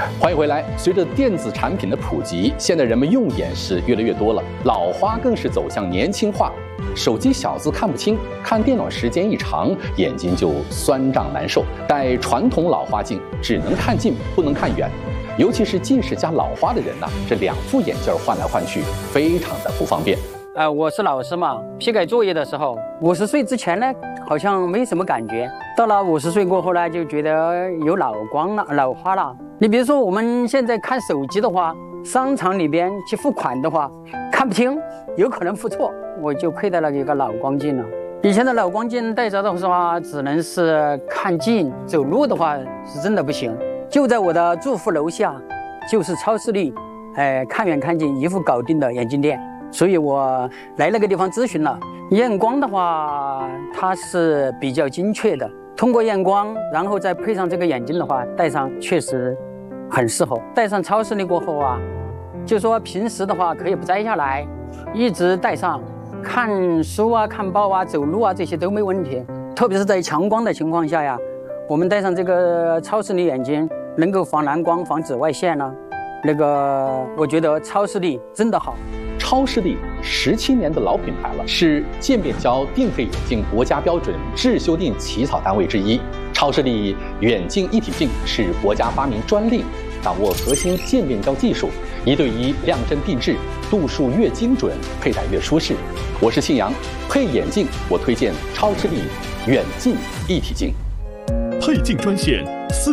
欢迎回来。随着电子产品的普及，现在人们用眼是越来越多了，老花更是走向年轻化。手机小字看不清，看电脑时间一长，眼睛就酸胀难受。戴传统老花镜只能看近，不能看远。尤其是近视加老花的人呢，这2副眼镜换来换去，非常的不方便。 我是老师嘛，批改作业的时候，50岁之前呢，好像没什么感觉，到了50岁过后呢，就觉得有老光了、老花了。你比如说我们现在看手机的话，商场里边去付款的话，看不清，有可能付错，我就佩戴了一个老光镜了。以前的老光镜戴着的话，只能是看近，走路的话是真的不行。就在我的住户楼下，就是超视力，看远看近一副搞定的眼镜店。所以我来那个地方咨询了，验光的话，它是比较精确的。通过验光，然后再配上这个眼镜的话，戴上确实很适合。戴上超视力过后啊，就说平时的话可以不摘下来，一直戴上，看书啊、看报啊、走路啊这些都没问题。特别是在强光的情况下呀，我们戴上这个超视力眼镜，能够防蓝光、防紫外线呢。我觉得超视力真的好。 超视力17年的老品牌了，是渐变焦定配眼镜国家标准质修订起草单位之一。超视力远近一体镜是国家发明专利，掌握核心渐变焦技术，1对1量真定制，度数越精准，佩戴越舒适。我是信阳，配眼镜我推荐超视力远近一体镜。 配镜专线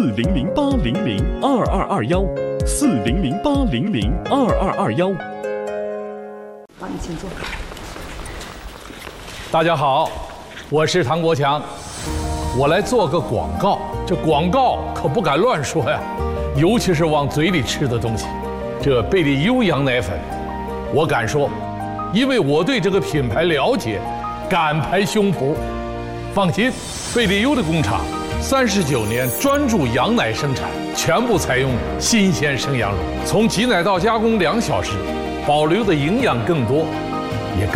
4008002221，4008002221。 帮你请坐。 大家好，我是唐国强，我来做个广告。这广告可不敢乱说呀，尤其是往嘴里吃的东西。这贝利优羊奶粉，我敢说，因为我对这个品牌了解，敢拍胸脯。放心，贝利优的工厂39年专注羊奶生产，全部采用新鲜生羊乳，从挤奶到加工2小时。保留的营养更多，